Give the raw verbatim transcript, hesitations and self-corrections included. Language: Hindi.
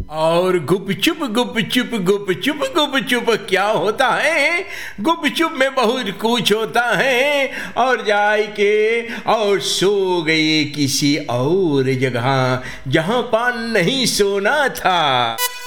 और गुपचुप गुपचुप गुपचुप गुपचुप क्या होता है? गुपचुप में बहुत कुछ होता है। और जाए के और सो गए किसी और जगह जहाँ पान नहीं सोना था।